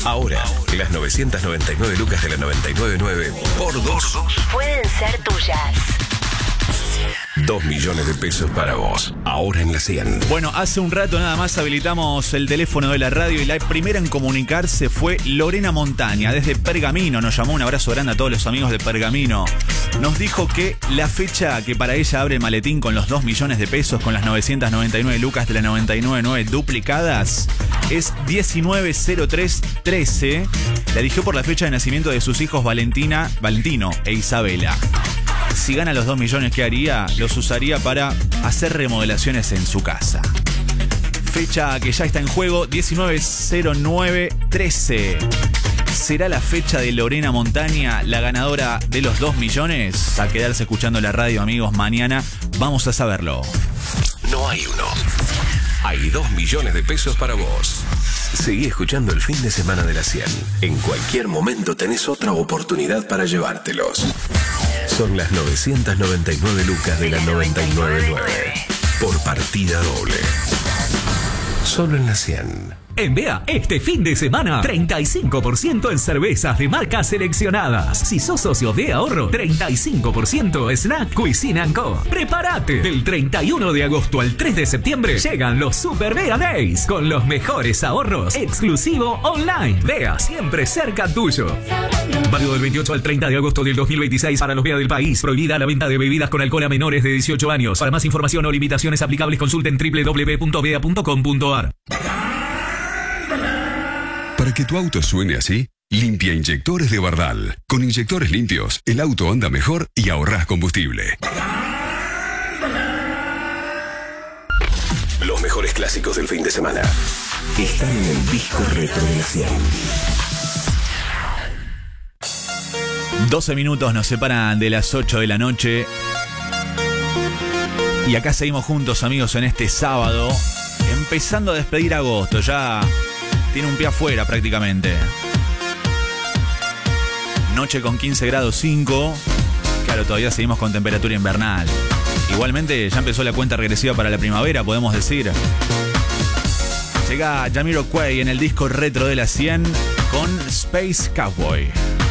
Ahora, las 999 lucas de la 999 por 2 pueden ser tuyas. 2 millones de pesos para vos. Ahora en la 100. Bueno, hace un rato nada más habilitamos el teléfono de la radio y la primera en comunicarse fue Lorena Montaña, desde Pergamino. Nos llamó, un abrazo grande a todos los amigos de Pergamino. Nos dijo que la fecha que para ella abre el maletín con los 2 millones de pesos, con las 999 lucas de la 999 duplicadas, es 190313. La eligió por la fecha de nacimiento de sus hijos Valentino e Isabela. Si gana los 2 millones, ¿qué haría? Los usaría para hacer remodelaciones en su casa. Fecha que ya está en juego, 190913. ¿Será la fecha de Lorena Montaña la ganadora de los 2 millones? A quedarse escuchando la radio, amigos, mañana vamos a saberlo. No hay uno. Hay 2 millones de pesos para vos. Seguí escuchando el fin de semana de la 100. En cualquier momento tenés otra oportunidad para llevártelos. Son las 999 lucas de la 999. Por partida doble. Solo en la 100. En BEA, este fin de semana, 35% en cervezas de marcas seleccionadas. Si sos socio de ahorro, 35% Snack Cuisine & Co. Prepárate. Del 31 de agosto al 3 de septiembre llegan los Super BEA Days con los mejores ahorros. Exclusivo online. BEA, siempre cerca tuyo. Válido del 28 al 30 de agosto del 2026 para los BEA del país. Prohibida la venta de bebidas con alcohol a menores de 18 años. Para más información o limitaciones aplicables, consulten www.bea.com.ar. Para que tu auto suene así, limpia inyectores de Bardal. Con inyectores limpios, el auto anda mejor y ahorrás combustible. Los mejores clásicos del fin de semana están en el disco retro de la 100. 12 minutos nos separan de las 8 de la noche. Y acá seguimos juntos, amigos, en este sábado, empezando a despedir agosto. Ya tiene un pie afuera prácticamente. Noche con 15 grados 5. Claro, todavía seguimos con temperatura invernal. Igualmente ya empezó la cuenta regresiva para la primavera, podemos decir. Llega Jamiroquai en el disco retro de la 100 con Space Cowboy.